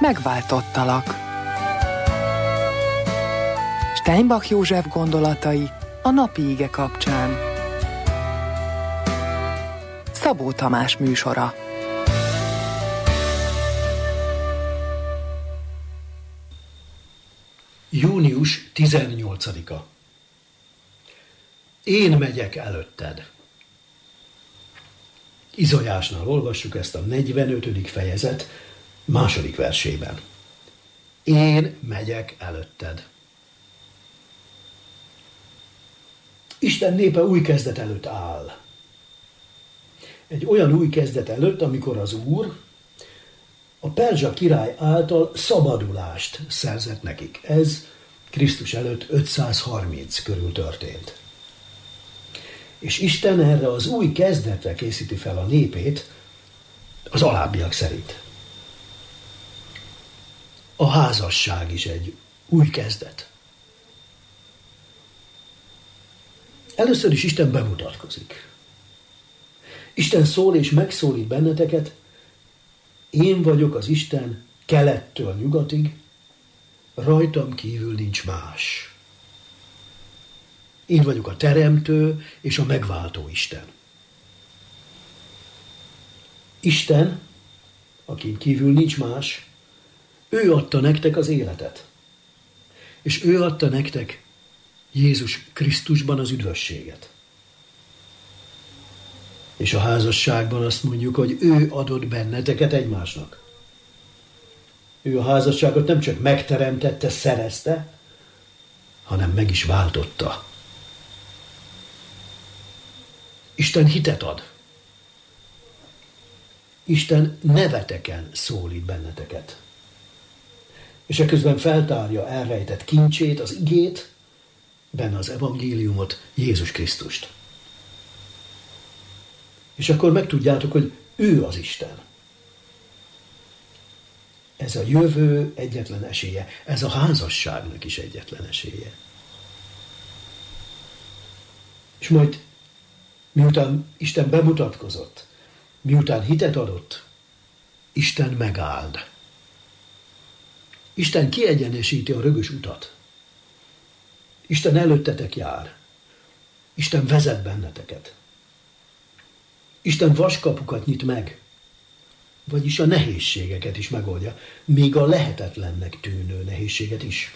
Megváltottalak. Steinbach József gondolatai a napi ige kapcsán. Szabó Tamás műsora. Június 18-a. Én megyek előtted. Izajásnál olvassuk ezt a 45. fejezet második versében. Én megyek előtted. Isten népe új kezdet előtt áll. Egy olyan új kezdet előtt, amikor az Úr a perzsa király által szabadulást szerzett nekik. Ez Krisztus előtt 530 körül történt. És Isten erre az új kezdetre készíti fel a népét az alábbiak szerint. A házasság is egy új kezdet. Először is Isten bemutatkozik. Isten szól és megszólít benneteket, én vagyok az Isten kelettől nyugatig, rajtam kívül nincs más. Én vagyok a teremtő és a megváltó Isten. Isten, akin kívül nincs más, ő adta nektek az életet. És ő adta nektek Jézus Krisztusban az üdvösséget. És a házasságban azt mondjuk, hogy ő adott benneteket egymásnak. Ő a házasságot nem csak megteremtette, szerezte, hanem meg is váltotta. Isten hitet ad. Isten neveteken szólít benneteket. És eközben feltárja elrejtett kincsét, az igét, benne az evangéliumot, Jézus Krisztust. És akkor megtudjátok, hogy ő az Isten. Ez a jövő egyetlen esélye, ez a házasságnak is egyetlen esélye. És majd, miután Isten bemutatkozott, miután hitet adott, Isten megáld. Isten kiegyenesíti a rögös utat. Isten előttetek jár. Isten vezet benneteket. Isten vaskapukat nyit meg, vagyis a nehézségeket is megoldja, még a lehetetlennek tűnő nehézséget is.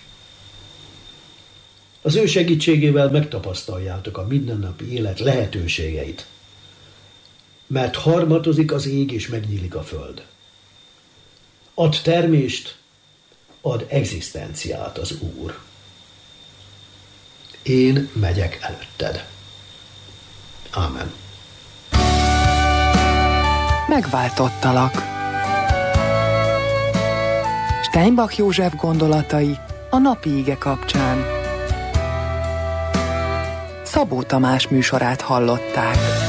Az ő segítségével megtapasztaljátok a mindennapi élet lehetőségeit, mert harmatozik az ég és megnyílik a föld. Ad termést, ad egzisztenciát az Úr. Én megyek előtted. Ámen. Megváltottalak. Steinbach József gondolatai a napi ige kapcsán. Szabó Tamás műsorát hallották.